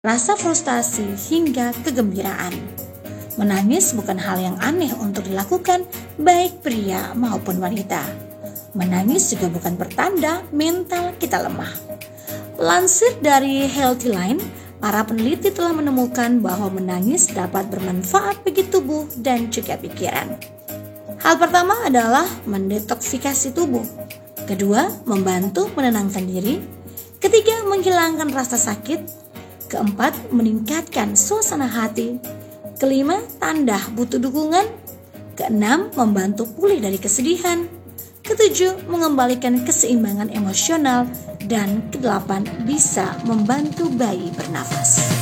rasa frustasi, hingga kegembiraan. Menangis bukan hal yang aneh untuk dilakukan baik pria maupun wanita. Menangis juga bukan pertanda mental kita lemah. Lansir dari Healthy Line, para peneliti telah menemukan bahwa menangis dapat bermanfaat bagi tubuh dan juga pikiran. Hal pertama adalah mendetoksifikasi tubuh. Kedua, membantu menenangkan diri. Ketiga, menghilangkan rasa sakit. Keempat, meningkatkan suasana hati. Kelima, tanda butuh dukungan. Keenam, membantu pulih dari kesedihan. Ketujuh, mengembalikan keseimbangan emosional. Dan kedelapan, bisa membantu bayi bernafas.